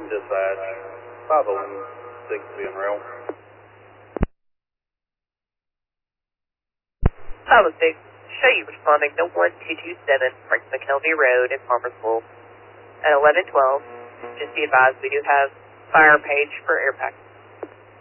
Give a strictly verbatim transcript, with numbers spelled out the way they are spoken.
Dispatch, five oh one six being rail. five oh six, show you responding to one two two seven Frank McKelvey Road in Palmersville at eleven twelve. Just be advised we do have fire page for air pack.